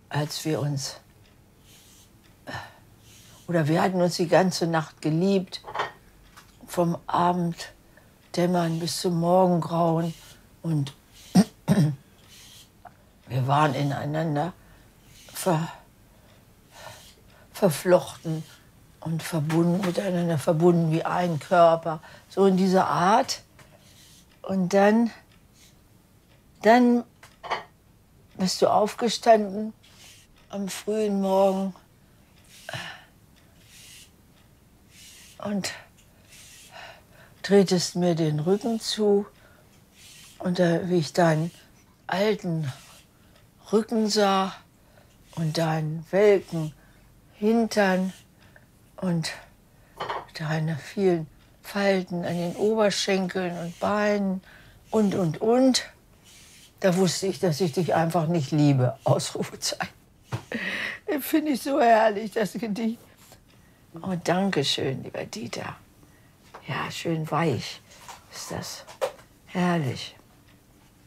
als wir uns, oder wir hatten uns die ganze Nacht geliebt, vom Abenddämmern bis zum Morgengrauen. Und wir waren ineinander verflochten und verbunden, miteinander verbunden wie ein Körper. So in dieser Art. Und dann bist du aufgestanden am frühen Morgen und drehtest mir den Rücken zu. Und wie ich deinen alten Rücken sah und deinen welken Hintern und deine vielen Falten an den Oberschenkeln und Beinen und. Da wusste ich, dass ich dich einfach nicht liebe. Ausrufezeichen. Das finde ich so herrlich, das Gedicht. Oh, danke schön, lieber Dieter. Ja, schön weich ist das. Herrlich.